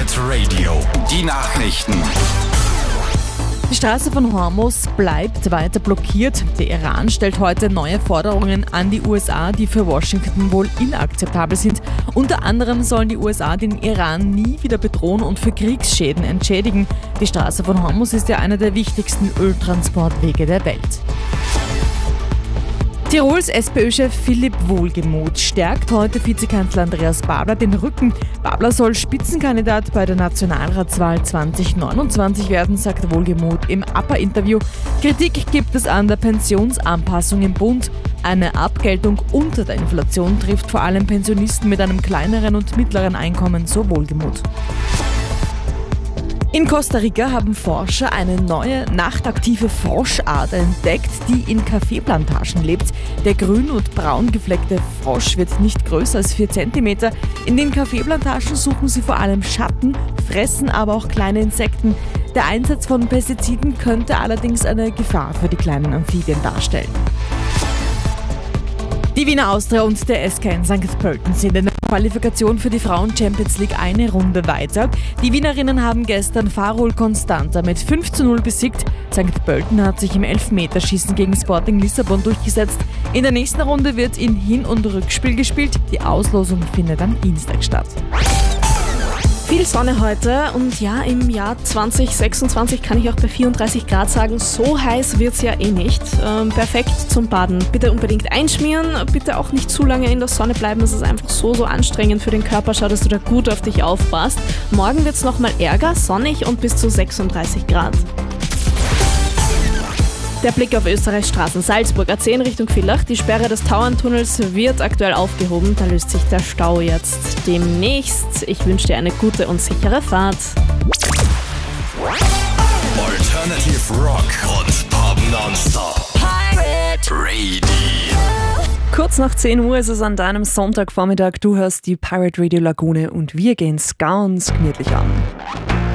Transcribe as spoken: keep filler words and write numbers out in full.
Pirate Radio, die Nachrichten. Die Straße von Hormuz bleibt weiter blockiert. Der Iran stellt heute neue Forderungen an die U S A, die für Washington wohl inakzeptabel sind. Unter anderem sollen die U S A den Iran nie wieder bedrohen und für Kriegsschäden entschädigen. Die Straße von Hormuz ist ja einer der wichtigsten Öltransportwege der Welt. Tirols SPÖ-Chef Philipp Wohlgemuth stärkt heute Vizekanzler Andreas Babler den Rücken. Babler soll Spitzenkandidat bei der Nationalratswahl zwanzig neunundzwanzig werden, sagt Wohlgemuth im A P A-Interview. Kritik gibt es an der Pensionsanpassung im Bund. Eine Abgeltung unter der Inflation trifft vor allem Pensionisten mit einem kleineren und mittleren Einkommen, so Wohlgemuth. In Costa Rica haben Forscher eine neue, nachtaktive Froschart entdeckt, die in Kaffeeplantagen lebt. Der grün und braun gefleckte Frosch wird nicht größer als vier Zentimeter. In den Kaffeeplantagen suchen sie vor allem Schatten, fressen aber auch kleine Insekten. Der Einsatz von Pestiziden könnte allerdings eine Gefahr für die kleinen Amphibien darstellen. Die Wiener Austria und der S K in Sankt Pölten sind in der Qualifikation für die Frauen-Champions League eine Runde weiter. Die Wienerinnen haben gestern Farol Constanta mit fünf zu null besiegt. Sankt Pölten hat sich im Elfmeterschießen gegen Sporting Lissabon durchgesetzt. In der nächsten Runde wird in Hin- und Rückspiel gespielt. Die Auslosung findet am Dienstag statt. Viel Sonne heute und ja, im Jahr zwanzig sechsundzwanzig kann ich auch bei vierunddreißig Grad sagen, so heiß wird es ja eh nicht. Ähm, perfekt zum Baden. Bitte unbedingt einschmieren, bitte auch nicht zu lange in der Sonne bleiben, es ist einfach so, so anstrengend für den Körper. Schau, dass du da gut auf dich aufpasst. Morgen wird es nochmal ärger, sonnig und bis zu sechsunddreißig Grad. Der Blick auf Österreichs Straßen. Salzburg A zehn Richtung Villach. Die Sperre des Tauerntunnels wird aktuell aufgehoben. Da löst sich der Stau jetzt demnächst. Ich wünsche dir eine gute und sichere Fahrt. Alternative Rock und Pop Nonstop. Pirate Radio. Kurz nach zehn Uhr ist es an deinem Sonntagvormittag. Du hörst die Pirate Radio Lagune und wir gehen's ganz gemütlich an.